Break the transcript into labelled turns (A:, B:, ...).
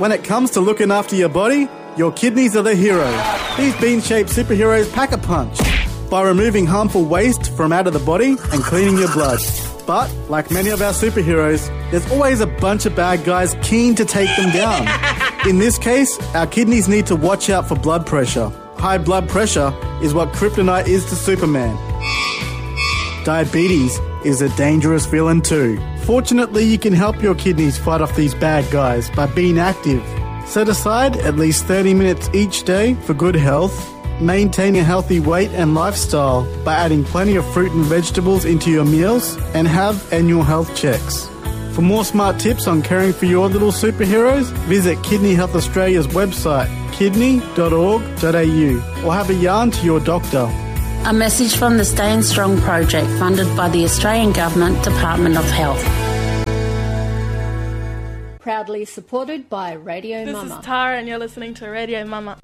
A: when it comes to looking after your body, your kidneys are the hero. These bean-shaped superheroes pack a punch by removing harmful waste from out of the body and cleaning your blood. But, like many of our superheroes, there's always a bunch of bad guys keen to take them down. In this case, our kidneys need to watch out for blood pressure. High blood pressure is what kryptonite is to Superman. Diabetes is a dangerous villain too. Fortunately, you can help your kidneys fight off these bad guys by being active. Set aside at least 30 minutes each day for good health. Maintain a healthy weight and lifestyle by adding plenty of fruit and vegetables into your meals, and have annual health checks. For more smart tips on caring for your little superheroes, visit Kidney Health Australia's website, kidney.org.au, or have a yarn to your doctor.
B: A message from the Staying Strong project, funded by the Australian Government Department of Health.
C: Proudly supported by Radio Mama.
D: This is Tara and you're listening to Radio Mama.